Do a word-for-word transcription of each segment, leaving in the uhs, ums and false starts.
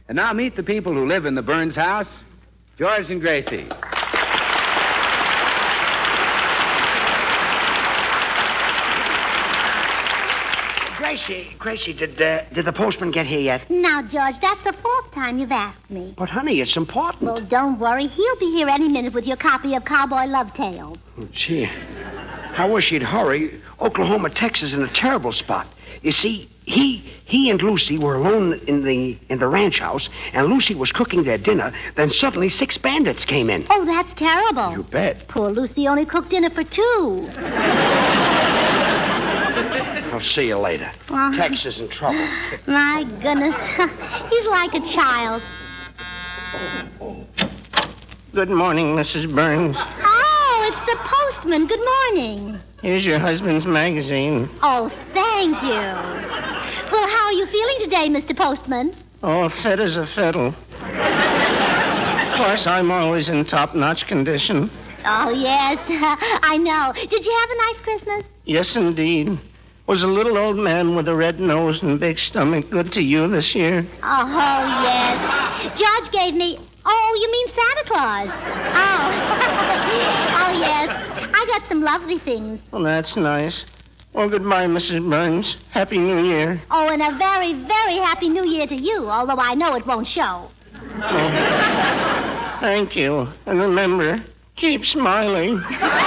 And now meet the people who live in the Burns house, George and Gracie. Gracie, Gracie, did uh, did the postman get here yet? Now, George, that's the fourth time you've asked me. But, honey, it's important. Well, don't worry. He'll be here any minute with your copy of Cowboy Love Tales. Oh, gee. I wish he'd hurry. Oklahoma, Texas is in a terrible spot. You see, he he and Lucy were alone in the in the ranch house, and Lucy was cooking their dinner. Then suddenly six bandits came in. Oh, that's terrible. You bet. Poor Lucy only cooked dinner for two. I'll see you later. Uh, Tex is in trouble. My goodness. He's like a child. Good morning, Missus Burns. Oh, it's the postman. Good morning. Here's your husband's magazine. Oh, thank you. Well, how are you feeling today, Mister Postman? Oh, fit as a fiddle. Of course, I'm always in top-notch condition. Oh, yes. I know. Did you have a nice Christmas? Yes, indeed. Was a little old man with a red nose and big stomach good to you this year? Oh, yes. George gave me... Oh, you mean Santa Claus? Oh. Oh, yes. I got some lovely things. Well, that's nice. Well, goodbye, Missus Burns. Happy New Year. Oh, and a very, very happy New Year to you, although I know it won't show. Oh. Thank you. And remember, keep smiling.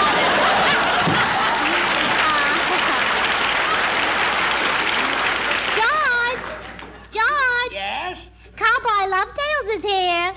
Cowboy Love Tales is here.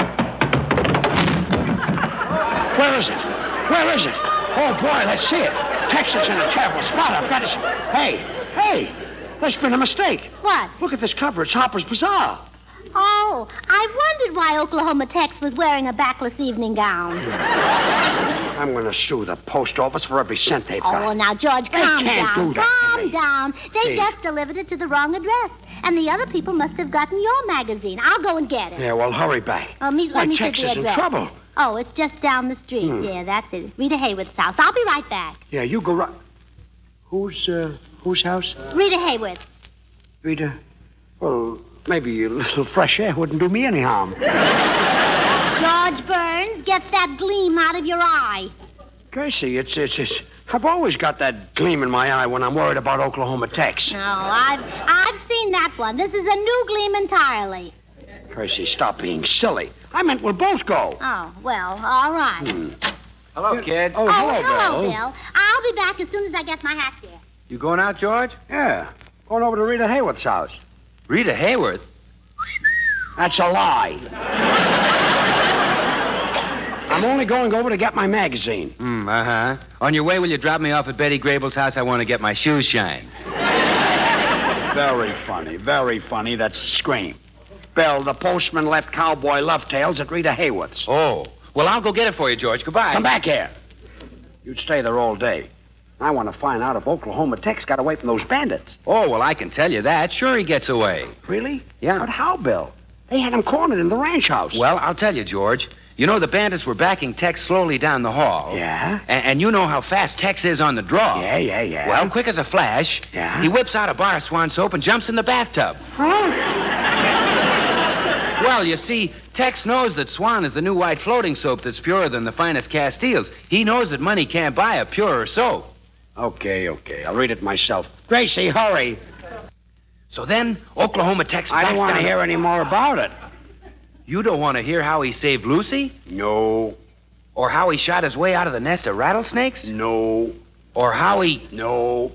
Where is it? Where is it? Oh, boy, let's see it. Texas in a terrible spot. I've got to see... Hey, hey, there's been a mistake. What? Look at this cover. It's Harper's Bazaar. Oh, I wondered why Oklahoma Tex was wearing a backless evening gown. I'm going to sue the post office for every cent they've got. Oh, now, George, calm they can't down. Do that calm down. They See. just delivered it to the wrong address. And the other people must have gotten your magazine. I'll go and get it. Yeah, well, hurry back. Oh, me, Why, let me Tex see the is in address. trouble. Oh, it's just down the street. Hmm. Yeah, that's it. Rita Hayworth's house. I'll be right back. Yeah, you go right... Whose, uh, whose house? Rita Hayworth. Rita? Well, maybe a little fresh air wouldn't do me any harm. George Burns, get that gleam out of your eye. Gracie, it's, it's, it's... I've always got that gleam in my eye when I'm worried about Oklahoma Tex. No, I've, I've seen that one. This is a new gleam entirely. Gracie, stop being silly. I meant we'll both go. Oh, well, all right. Hmm. Hello, kid. Oh, Oh, hello, hello, Bill. Bill. I'll be back as soon as I get my hat there. You going out, George? Yeah, going over to Rita Hayworth's house. Rita Hayworth? That's a lie. I'm only going over to get my magazine. Hmm, uh-huh. On your way, will you drop me off at Betty Grable's house? I want to get my shoes shined. Very funny, very funny. That's Scream. Bill, the postman left Cowboy Love Tales at Rita Hayworth's. Oh. Well, I'll go get it for you, George. Goodbye. Come back here. You'd stay there all day. I want to find out if Oklahoma Tex got away from those bandits. Oh, well, I can tell you that. Sure he gets away. Really? Yeah. But how, Bill? They had him cornered in the ranch house. Well, I'll tell you, George. You know the bandits were backing Tex slowly down the hall. Yeah? And, and you know how fast Tex is on the draw. Yeah, yeah, yeah. Well, quick as a flash, Yeah? he whips out a bar of Swan soap and jumps in the bathtub. Huh? Well, you see, Tex knows that Swan is the new white floating soap that's purer than the finest Castiles. He knows that money can't buy a purer soap. Okay, okay. I'll read it myself. Gracie, hurry. So then, Oklahoma Tex I don't backs want to down- hear any more about it. You don't want to hear how he saved Lucy? No. Or how he shot his way out of the nest of rattlesnakes? No. Or how he... No.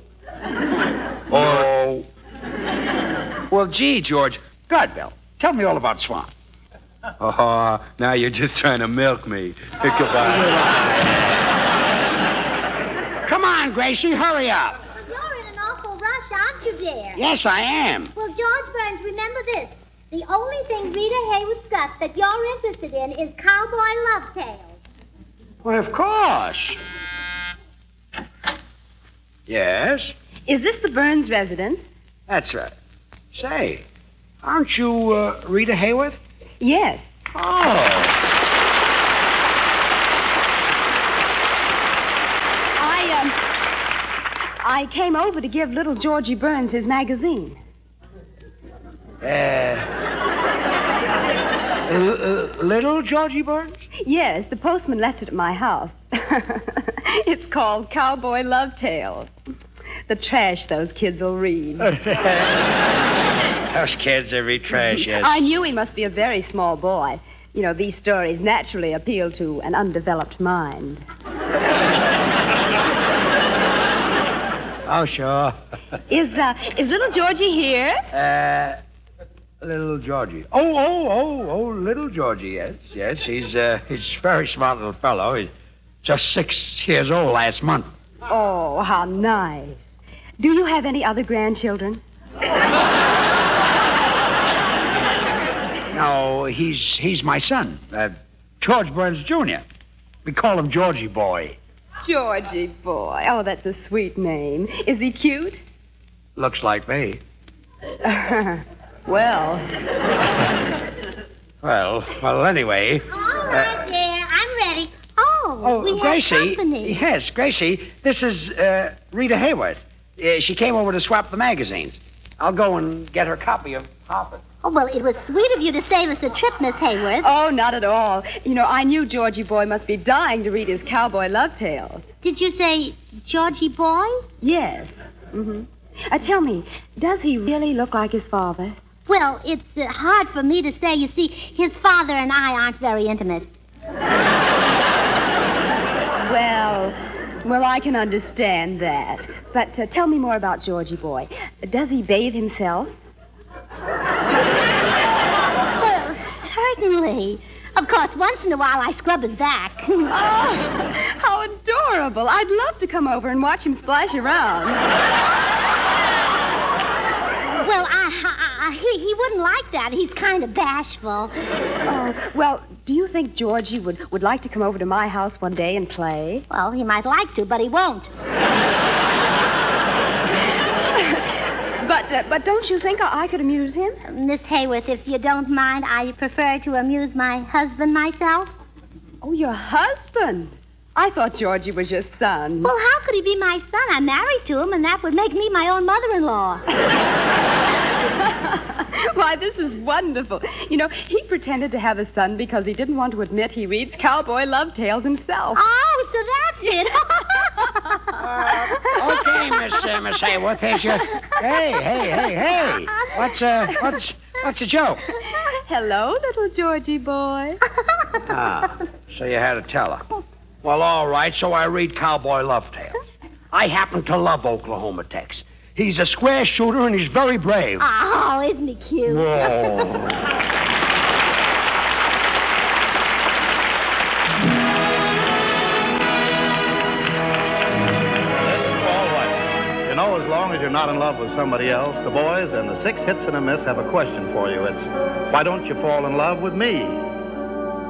Or... Well, gee, George. Good, Bill. Tell me all about Swan. Oh, now you're just trying to milk me. Goodbye. Come on, Gracie, hurry up. You're in an awful rush, aren't you, dear? Yes, I am. Well, George Burns, remember this. The only thing Rita Hayworth's got that you're interested in is Cowboy Love Tales. Why, of course. Yes, Is this the Burns residence? that's right. Say, aren't you uh, Rita Hayworth? Yes. Oh. I, um, I came over to give little Georgie Burns his magazine. Uh, Uh, uh, little Georgie Burns? Yes, the postman left it at my house. It's called Cowboy Love Tales. The trash those kids will read. Those kids, they read trash, yes. I knew he must be a very small boy. You know, these stories naturally appeal to an undeveloped mind. Oh, sure. Is, uh, is little Georgie here? Uh, little Georgie. Oh, oh, oh, oh, little Georgie, yes, yes. He's, uh, he's a very smart little fellow. He's just six years old last month. Oh, how nice. Do you have any other grandchildren? No, he's, he's my son, uh, George Burns, Junior We call him Georgie Boy. Georgie boy. Oh, that's a sweet name. Is he cute? Looks like me. Well. Well, well, anyway. All right, dear. I'm ready. Oh, Oh, we Gracie. have company. Yes, Gracie. This is uh, Rita Hayworth. Uh, she came over to swap the magazines. I'll go and get her copy of Harper. Oh, well, it was sweet of you to save us a trip, Miss Hayworth. Oh, not at all. You know, I knew Georgie boy must be dying to read his cowboy love tales. Did you say Georgie boy? Yes. Mm-hmm. Uh, tell me, does he really look like his father? Well, it's uh, hard for me to say. You see, his father and I aren't very intimate. Well, well, I can understand that. But uh, tell me more about Georgie boy. Does he bathe himself? Well, certainly. Of course, once in a while I scrub his back. Oh, how adorable. I'd love to come over and watch him splash around. Well, I, I, I, he, he wouldn't like that. He's kind of bashful. Oh, well, do you think Georgie would, would like to come over to my house one day and play? Well, he might like to, but he won't. But uh, but don't you think I, I could amuse him? Miss Hayworth, if you don't mind, I prefer to amuse my husband myself. Oh, your husband? I thought Georgie was your son. Well, how could he be my son? I'm married to him, and that would make me my own mother-in-law. Why, this is wonderful. You know, he pretended to have a son because he didn't want to admit he reads cowboy love tales himself. Oh, so that's it. Uh, okay, Miss uh, Miss Hayworth, here's your. Hey, hey, hey, hey! What's uh, what's what's the joke? Hello, little Georgie boy. Ah, so you had to tell her. Well, all right. So I read cowboy love tales. I happen to love Oklahoma Tex. He's a square shooter and he's very brave. Oh, isn't he cute? Whoa. You know, as long as you're not in love with somebody else, the boys and the Six Hits and a Miss have a question for you. It's, why don't you fall in love with me?